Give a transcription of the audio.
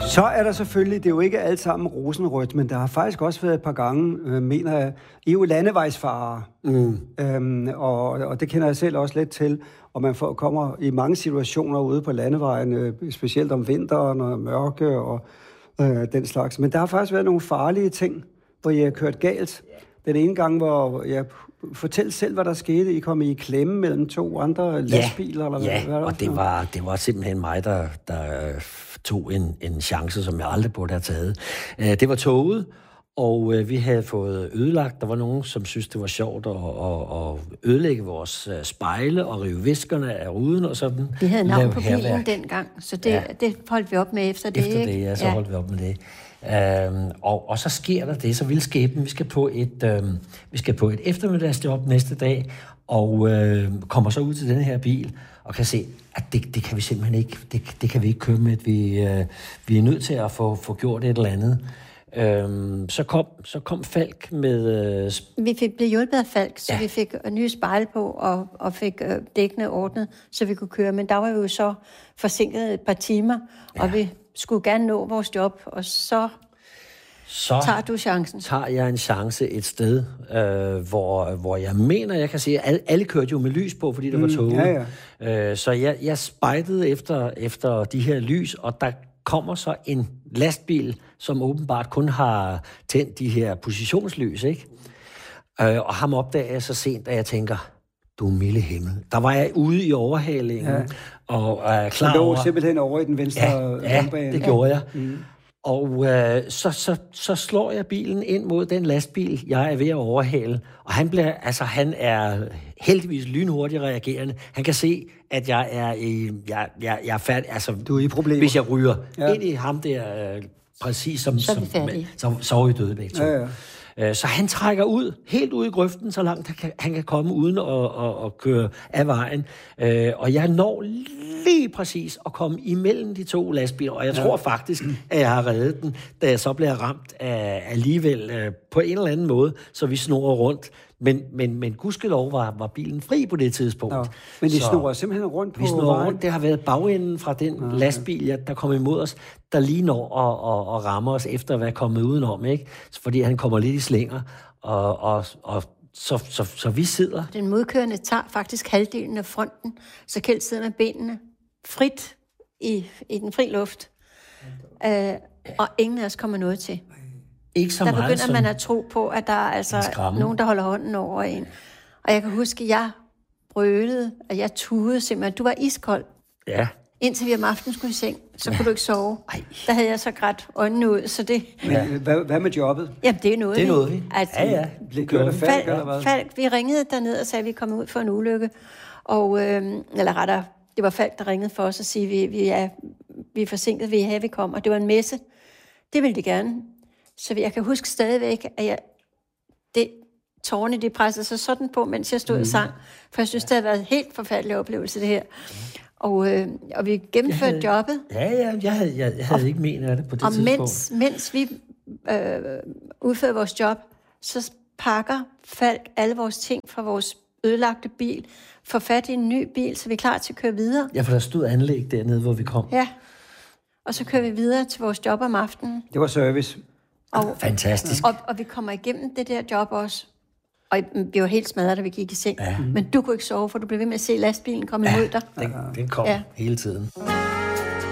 Så er der selvfølgelig, det er jo ikke alt sammen rosenrødt, men der har faktisk også været et par gange, mener jeg, I er jo landevejsfarere. Og det kender jeg selv også lidt til, og man kommer i mange situationer ude på landevejen, specielt om vinteren og mørke og den slags. Men der har faktisk været nogle farlige ting, hvor jeg har kørt galt. Den ene gang, hvor jeg fortæl selv, hvad der skete. I kom i klemme mellem to andre lastbiler? Eller hvad og det var simpelthen mig, der tog en chance, som jeg aldrig burde have taget. Det var toget, og vi havde fået ødelagt. Der var nogen, som synes det var sjovt at ødelægge vores spejle og rive viskerne af ruden og sådan. Vi havde navn på bilen dengang, så det holdt vi op med efter det. Efter det, så holdt vi op med det. Og så sker der det, så vil skæbnen, vi skal på et eftermiddagsjob næste dag, og kommer så ud til den her bil, og kan se, at det kan vi simpelthen ikke, det kan vi ikke køre med, vi er nødt til at få gjort et eller andet. Så kom Falk med... Vi blev hjulpet af Falk, så vi fik nye spejle på, og fik dækkene ordnet, så vi kunne køre. Men der var vi jo så forsinket et par timer, og vi skulle gerne nå vores job, og så tager du chancen. Tager jeg en chance et sted, hvor jeg mener, jeg kan se, at alle kørte jo med lys på, fordi der var toget. Så jeg spejdede efter de her lys, og der kommer så en lastbil, som åbenbart kun har tændt de her positionslys, ikke? Og ham opdager jeg så sent, at jeg tænker, du milde himmel. Der var jeg ude i overhalingen, og er klar over... Du lå simpelthen over i den venstre rundbane. Ja, det gjorde jeg. Og så slår jeg bilen ind mod den lastbil, jeg er ved at overhale. Og han er heldigvis lynhurtigt reagerende. Han kan se, at jeg er færdig. Altså, du er i problemer. Hvis jeg ryger ind i ham der, præcis som... Så er vi døde begge to. Så han trækker helt ud i grøften, så langt han kan komme uden at køre af vejen. Og jeg når lige præcis at komme imellem de to lastbiler, og jeg tror faktisk, at jeg har reddet den, da jeg så bliver ramt alligevel på en eller anden måde, så vi snurrer rundt. Men gudskelov var bilen fri på det tidspunkt. Ja. Men de snurrer simpelthen rundt på vejen? Rundt. Det har været bagenden fra den lastbil, der kom imod os, der lige når at ramme os efter at være kommet udenom, ikke? Fordi han kommer lidt i slinger, og så vi sidder... Den modkørende tager faktisk halvdelen af fronten, så Kjeld sidder med benene frit i den fri luft. Og ingen af os kommer noget til. Ikke så der meget begynder man at tro på, at der er altså nogen, der holder hånden over en. Og jeg kan huske, at jeg brølede, og jeg tudede simpelthen. Du var iskold. Ja. Indtil vi om aftenen skulle i seng, så kunne du ikke sove. Der havde jeg så grædt øjnene ud, så det... Men hvad med jobbet? Jamen, det er noget. Det er noget, vi. Altså, Blev kørt af Falk, eller hvad? Falk, vi ringede derned og sagde, at vi kom ud for en ulykke. Og, eller rettere, det var Falk, der ringede for os og sige, vi er forsinket, vi er her, vi kommer. Det var en messe. Det ville de gerne. Så jeg kan huske stadigvæk, at tårerne, de pressede sig sådan på, mens jeg stod og sang. For jeg synes, det havde været en helt forfærdelig oplevelse, det her. Og vi gennemførte jobbet. Ja, jeg havde ikke menet af det på det tidspunkt. Og mens vi udfører vores job, så pakker Falk alle vores ting fra vores ødelagte bil, får fat i en ny bil, så vi er klar til at køre videre. Ja, for der stod anlæg dernede, hvor vi kom. Ja, og så kører vi videre til vores job om aftenen. Det var service. Fantastisk. Og vi kommer igennem det der job også. Og vi var helt smadret, da vi gik i seng. Ja. Men du kunne ikke sove, for du blev ved med at se lastbilen komme imod dig. Den kom hele tiden.